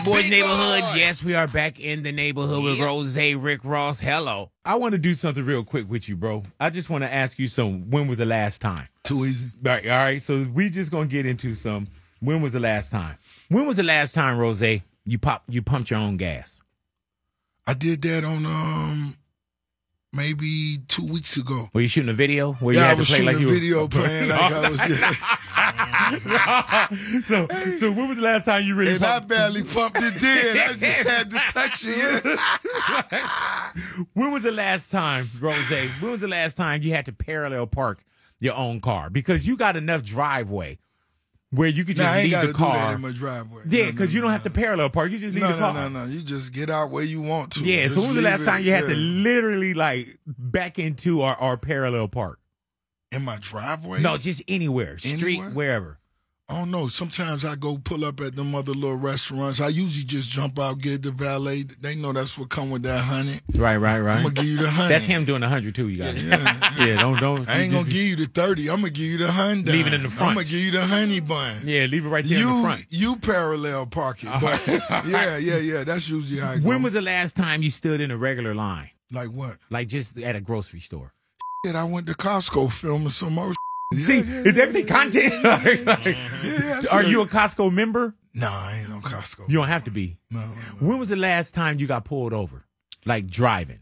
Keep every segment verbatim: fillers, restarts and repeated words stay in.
Boys Big Neighborhood. boy. Yes, we are back in the neighborhood with Yep. Rose, Rick Ross. Hello. I want to do something real quick with you, bro. I just want to ask you some. When was the last time? Too easy. All right, all right. So we just gonna get into some. When was the last time? When was the last time, Rose, you pop you pumped your own gas? I did that on um maybe two weeks ago. Were you shooting a video where Yeah, you I had was to play shooting like a you were video playing like I was. so, so when was the last time you really? And I pumped? barely pumped it then. I just had to touch it. When was the last time, Rose? When was the last time you had to parallel park your own car because you got enough driveway where you could just Nah, I ain't leave gotta the do that car? in my driveway. Yeah, No, because no, you don't no, have to no. parallel park. You just leave No, the no, car. no, no. You just get out where you want to. Yeah. Just So when was the leave last it, time you had to yeah. literally like back into our, our parallel park? In my driveway? No, just anywhere, street, Anywhere? wherever. I don't know. Sometimes I go pull up at them other little restaurants. I usually just jump out, get the valet. They know that's what come with that honey. Right, right, right. I'm gonna give you the honey. That's him doing a hundred too. You got it. Yeah. Yeah, don't don't. I ain't gonna give you the thirty. I'm gonna give you the honey. Leave it in the front. I'm gonna give you the honey bun. Yeah, leave it right there you in the front. you parallel park it. But yeah, yeah, yeah. That's usually how it When goes. was the last time you stood in a regular line? Like what? Like just at a grocery store? Shit, I went to Costco filming some more. See, Yeah, yeah, is everything content? Like, like, Yeah, I are said- you a Costco member? Nah, I ain't no Costco. You don't have to be. No, no, no. When was the last time you got pulled over? Like driving?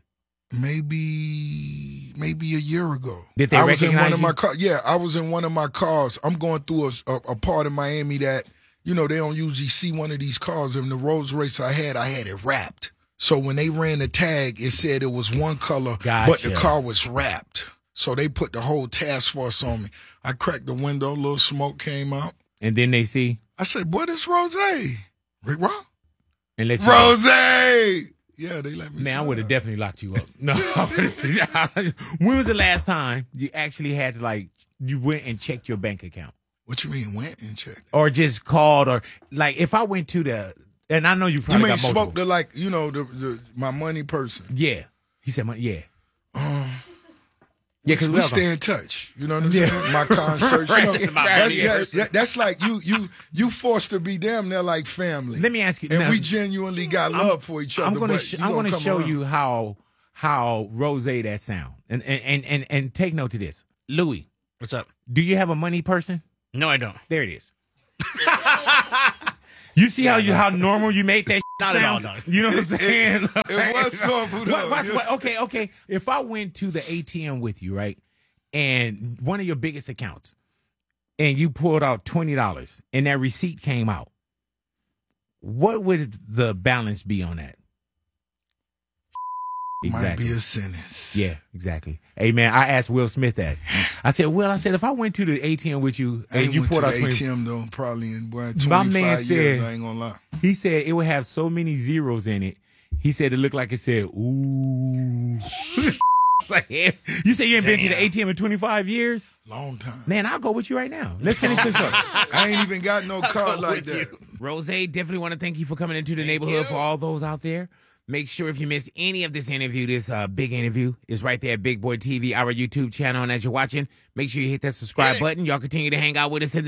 Maybe maybe a year ago. Did they I was in recognize one of you? my cars. Yeah, I was in one of my cars. I'm going through a, a, a part of Miami that, you know, they don't usually see one of these cars. And the Rolls Royce I had, I had it wrapped. So when they ran the tag, it said it was one color, but the Gotcha. car was wrapped. So they put the whole task force on me. I cracked the window, a little smoke came out. And then they see I said, "Boy, this Rose. Rick Ross? and let you Rose! Yeah, they let me Man, I slide. would have definitely locked you up. No. When was the last time you actually had to like you went and checked your bank account? What you mean, went and checked? Or just called or like if I went to the and I know you You probably mean got multiple. smoke the, like, you know, the, the my money person? Yeah. He said money, yeah. Um, Yeah, because we stay in touch. You know what I'm saying? My concerts. Right, You know, my that's, money that- person. that- that's like you you you forced to be damn near like family. Let me ask you And now, we genuinely got love for each other. I'm gonna but sh- you I'm gonna come show around. you how how rose that sound. And and, and and and take note of this. Louis, What's up? do you have a money person? No, I don't. There it is. You see how you how normal you make that Not at sound? all, no. You know what I'm saying? It was normal, though. Watch- watch- Yes. watch- okay, okay. If I went to the A T M with you, right, and one of your biggest accounts, and you pulled out twenty dollars, and that receipt came out, what would the balance be on that? Might be a sentence. Yeah, exactly. Hey man, I asked Will Smith that. I said, Will, I said if I went to the A T M with you I and ain't you went pulled to out the twenty, A T M though, probably in boy, My twenty-five man years. said- I ain't gonna lie. he said it would have so many zeros in it. He said it looked like it said, ooh. Like, yeah. You say you ain't been to the Damn. A T M in twenty-five years? Long time. Man, I'll go with you right now. Let's finish this up. I ain't even got no card like that. Rose, definitely want to thank you for coming into the neighborhood. you. For all those out there, make sure if you miss any of this interview, this uh, big interview is right there at Big Boy T V, our YouTube channel. And as you're watching, make sure you hit that subscribe Hit it. button. Y'all continue to hang out with us in the